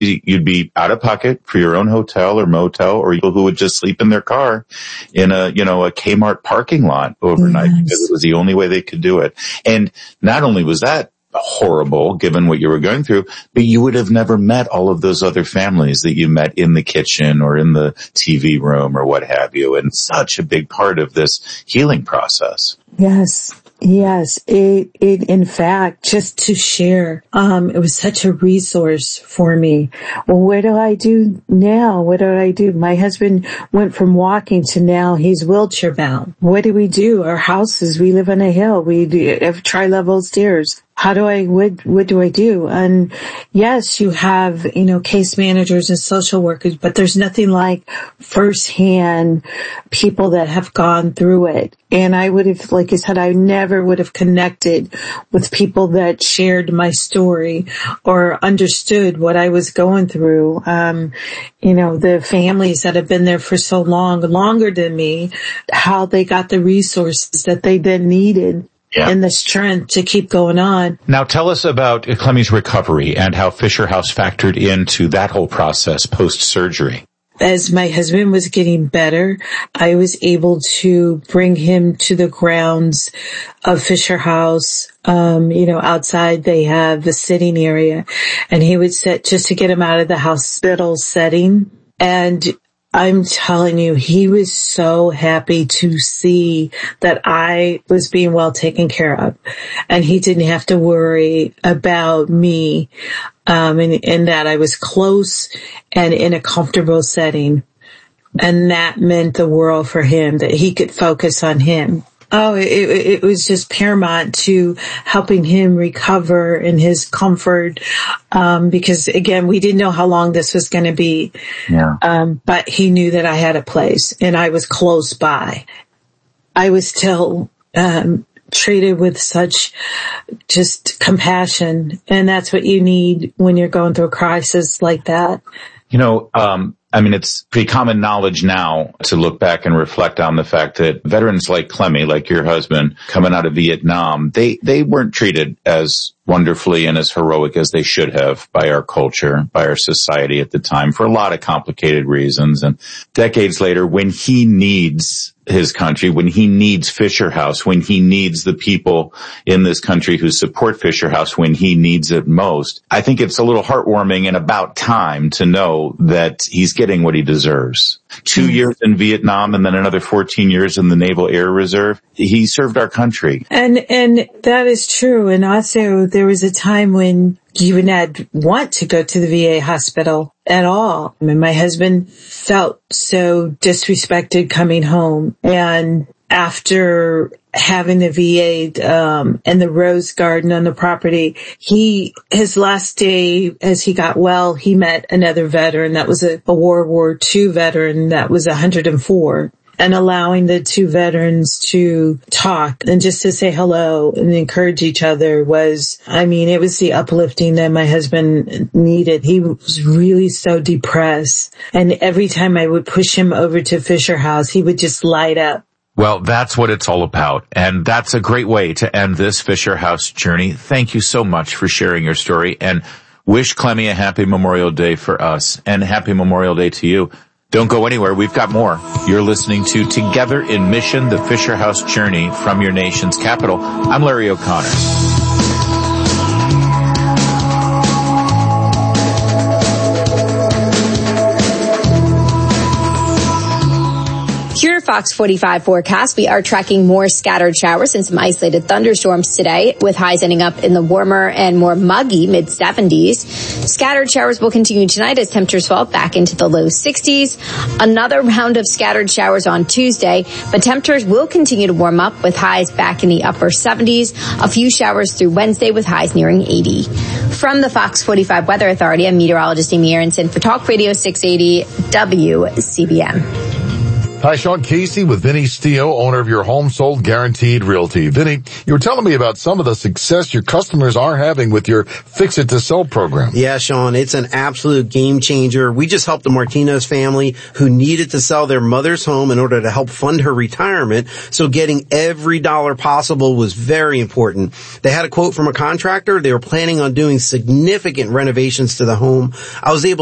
you'd be out of pocket for your own hotel or motel, or people who would just sleep in their car in a Kmart parking lot overnight because it was the only way they could do it. And not only was that horrible given what you were going through, but you would have never met all of those other families that you met in the kitchen or in the TV room or what have you. And such a big part of this healing process. Yes. Yes, it in fact, just to share, it was such a resource for me. Well, what do I do now? What do I do? My husband went from walking to now he's wheelchair bound. What do we do? Our houses, we live on a hill. We have tri-level stairs. What do I do? And yes, you have, case managers and social workers, but there's nothing like firsthand people that have gone through it. And I would have, like I said, I never would have connected with people that shared my story or understood what I was going through. The families that have been there for so long, longer than me, how they got the resources that they then needed. Yeah. And the strength to keep going on. Now tell us about Clemmie's recovery and how Fisher House factored into that whole process post-surgery. As my husband was getting better, I was able to bring him to the grounds of Fisher House. Outside they have the sitting area, and he would sit just to get him out of the hospital setting. And I'm telling you, he was so happy to see that I was being well taken care of, and he didn't have to worry about me, and that I was close and in a comfortable setting. And that meant the world for him, that he could focus on him. Oh, it was just paramount to helping him recover in his comfort, because again, we didn't know how long this was going to be. Yeah. But he knew that I had a place and I was close by. I was still, treated with such just compassion. And that's what you need when you're going through a crisis like that. It's pretty common knowledge now to look back and reflect on the fact that veterans like Clemmie, like your husband, coming out of Vietnam, they weren't treated as wonderfully and as heroic as they should have by our culture, by our society at the time, for a lot of complicated reasons. And decades later, when he needs his country, when he needs Fisher House, when he needs the people in this country who support Fisher House, when he needs it most, I think it's a little heartwarming and about time to know that he's getting what he deserves. 2 years in Vietnam and then another 14 years in the Naval Air Reserve. He served our country. And that is true. And also there was a time when you would not want to go to the VA hospital at all. I mean, my husband felt so disrespected coming home. And after having the VA and the rose garden on the property, his last day as he got well, he met another veteran that was a World War II veteran that was 104. And allowing the two veterans to talk and just to say hello and encourage each other it was the uplifting that my husband needed. He was really so depressed. And every time I would push him over to Fisher House, he would just light up. Well, that's what it's all about. And that's a great way to end this Fisher House journey. Thank you so much for sharing your story, and wish Clemmie a happy Memorial Day for us, and happy Memorial Day to you. Don't go anywhere. We've got more. You're listening to Together in Mission, the Fisher House Journey from your nation's capital. I'm Larry O'Connor. Here at Fox 45 forecast, we are tracking more scattered showers and some isolated thunderstorms today, with highs ending up in the warmer and more muggy mid-70s. Scattered showers will continue tonight as temperatures fall back into the low 60s. Another round of scattered showers on Tuesday, but temperatures will continue to warm up with highs back in the upper 70s. A few showers through Wednesday with highs nearing 80. From the Fox 45 Weather Authority, I'm meteorologist Amy Aronson for Talk Radio 680 WCBM. Hi, Sean Casey with Vinny Stio, owner of Your Home Sold Guaranteed Realty. Vinny, you were telling me about some of the success your customers are having with your Fix It to Sell program. Yeah, Sean, it's an absolute game changer. We just helped the Martinez family who needed to sell their mother's home in order to help fund her retirement. So getting every dollar possible was very important. They had a quote from a contractor. They were planning on doing significant renovations to the home. I was able